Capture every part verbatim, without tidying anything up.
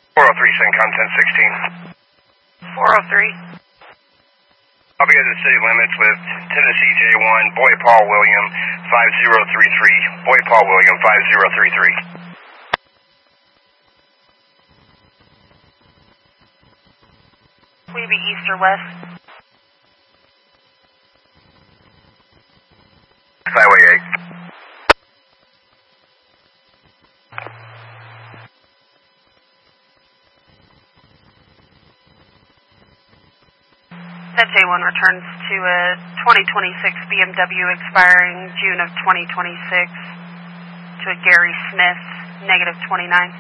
four oh three, send content sixteen. four oh three. I'll be at the city limits with Tennessee J one, Boy Paul William, five zero three three. Boy Paul William, five zero three three. Will you be east or west? Highway eight. That J one returns to a twenty twenty-six B M W expiring June of twenty twenty-six to a Gary Smith, negative twenty-nine.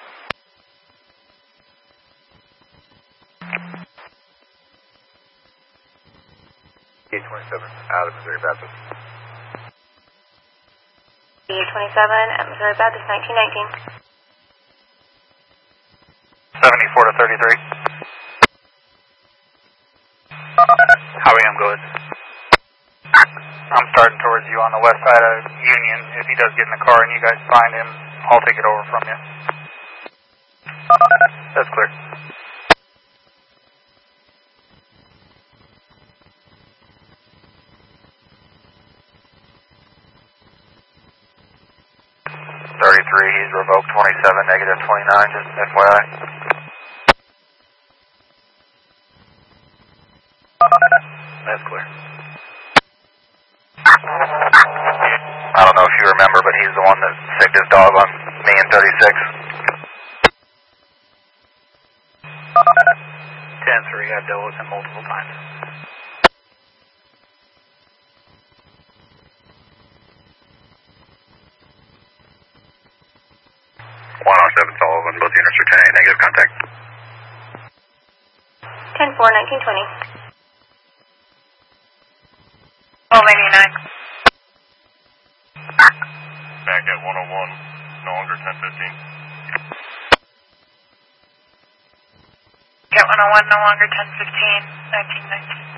eight twenty-seven, out of Missouri Baptist. eight twenty-seven at Missouri Baptist, nineteen nineteen. seventy-four to thirty-three. How am good? I'm starting towards you on the west side of Union. If he does get in the car and you guys find him, I'll take it over from you. That's clear. thirty-three, he's revoked twenty-seven, negative twenty-nine, just F Y I. That's clear. I don't know if you remember, but he's the one that sicked his dog on me in thirty-six. ten three, I've dealt with him multiple times. one oh seven Sullivan, both units returning negative contact. ten four, nineteen twenty. Oh, eighty-nine. Back at one oh one, no longer ten fifteen. Get one oh one, no longer ten fifteen, nineteen nineteen.